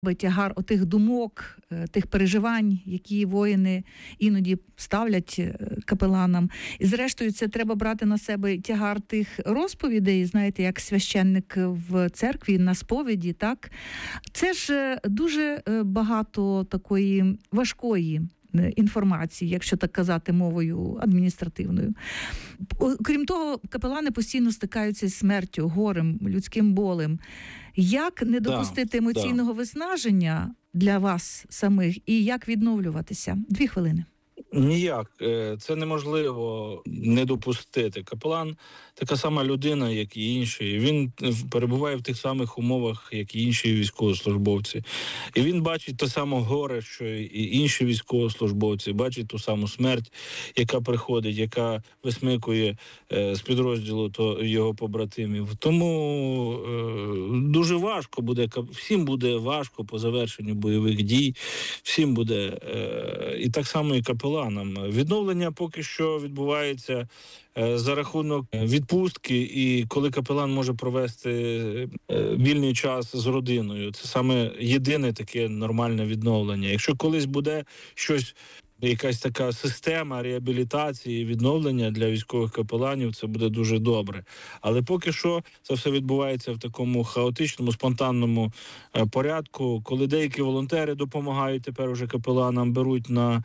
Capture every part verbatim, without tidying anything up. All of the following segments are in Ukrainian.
тягар отих думок, тих переживань, які воїни іноді ставлять капеланам. І зрештою, це треба брати на себе тягар тих розповідей, знаєте, як священник в церкві на сповіді, так? Це ж дуже багато такої важкої інформації, якщо так казати мовою адміністративною. Крім того, капелани постійно стикаються з смертю, горем, людським болем. Як не допустити да, емоційного да. виснаження для вас самих і як відновлюватися? Дві хвилини. Ніяк. Це неможливо не допустити. Капелан – така сама людина, як і інші. Він перебуває в тих самих умовах, як і інші військовослужбовці. І він бачить те саме горе, що і інші військовослужбовці. Бачить ту саму смерть, яка приходить, яка висмикує з підрозділу то його побратимів. Тому е, дуже важко буде, всім буде важко по завершенню бойових дій, всім буде, е, і так само і капелан. Відновлення поки що відбувається за рахунок відпустки, і коли капелан може провести вільний час з родиною. Це саме єдине таке нормальне відновлення. Якщо колись буде щось, якась така система реабілітації, відновлення для військових капеланів, це буде дуже добре. Але поки що це все відбувається в такому хаотичному, спонтанному порядку, коли деякі волонтери допомагають тепер уже капеланам, беруть на,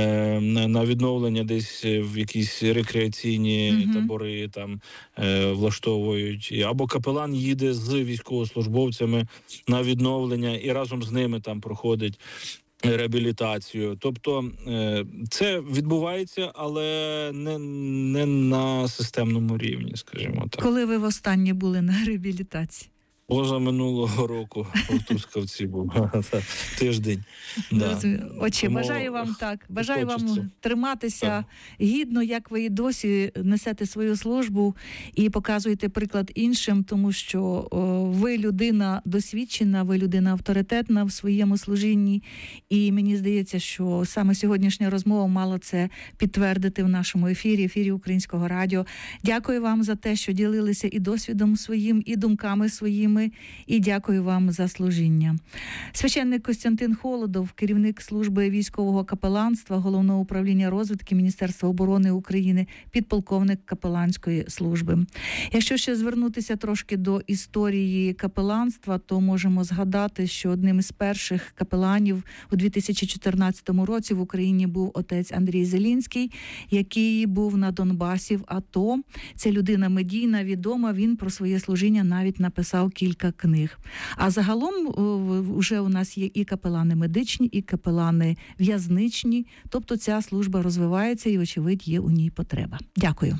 на відновлення десь в якісь рекреаційні mm-hmm. табори, там влаштовують. Або капелан їде з військовослужбовцями на відновлення і разом з ними там проходить реабілітацію. Тобто це відбувається, але не, не на системному рівні, скажімо так. Коли ви востаннє були на реабілітації? Поза минулого року в Трускавці був тиждень. Да. Отче, бажаю вам так, бажаю вам триматися так. гідно, як ви і досі несете свою службу і показуєте приклад іншим, тому що о, ви людина досвідчена, ви людина авторитетна в своєму служінні, і мені здається, що саме сьогоднішня розмова мала це підтвердити в нашому ефірі, ефірі Українського радіо. Дякую вам за те, що ділилися і досвідом своїм, і думками своїми, і дякую вам за служіння. Священник Костянтин Холодов, керівник служби військового капеланства Головного управління розвідки Міністерства оборони України, підполковник капеланської служби. Якщо ще звернутися трошки до історії капеланства, то можемо згадати, що одним із перших капеланів у дві тисячі чотирнадцятому році в Україні був отець Андрій Зелінський, який був на Донбасі в АТО. Це людина медійна, відома, він про своє служіння навіть написав кілька кілька книг. А загалом вже у нас є і капелани медичні, і капелани в'язничні. Тобто ця служба розвивається і, очевидь, є у ній потреба. Дякую.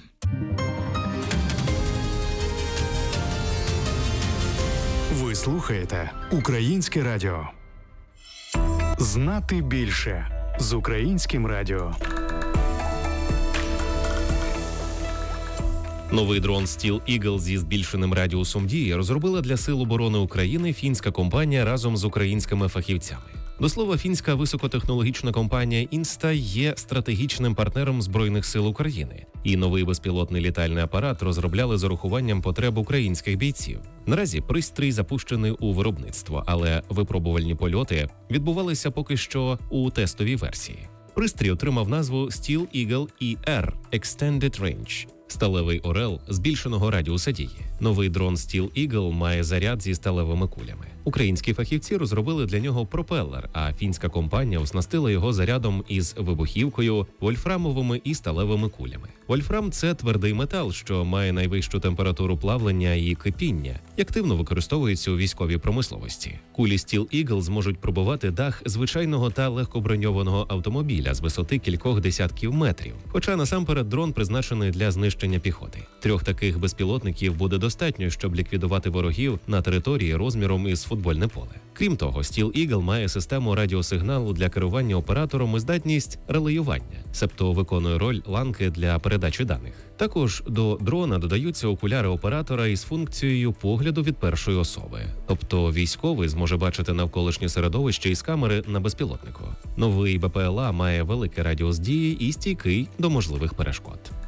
Ви слухаєте Українське радіо. Знати більше з Українським радіо. Новий дрон Steel Eagle зі збільшеним радіусом дії розробила для Сил оборони України фінська компанія разом з українськими фахівцями. До слова, фінська високотехнологічна компанія Інста є стратегічним партнером Збройних сил України. І новий безпілотний літальний апарат розробляли з урахуванням потреб українських бійців. Наразі пристрій запущений у виробництво, але випробувальні польоти відбувалися поки що у тестовій версії. Пристрій отримав назву Steel Eagle і ар Extended Range. Сталевий орел збільшеного радіуса дії. Новий дрон Steel Eagle має заряд зі сталевими кулями. Українські фахівці розробили для нього пропелер, а фінська компанія оснастила його зарядом із вибухівкою, вольфрамовими і сталевими кулями. Вольфрам – це твердий метал, що має найвищу температуру плавлення і кипіння, і активно використовується у військовій промисловості. Кулі Steel Eagle зможуть пробивати дах звичайного та легкоброньованого автомобіля з висоти кількох десятків метрів. Хоча насамперед дрон призначений для знищення піхоти. Трьох таких безпілотників буде достатньо, щоб ліквідувати ворогів на території розміром із футбольне поле. Крім того, Steel Eagle має систему радіосигналу для керування оператором і здатність релеювання, себто виконує роль ланки для передачі даних. Також до дрона додаються окуляри оператора із функцією погляду від першої особи. Тобто військовий зможе бачити навколишнє середовище із камери на безпілотнику. Новий БПЛА має великий радіус дії і стійкий до можливих перешкод.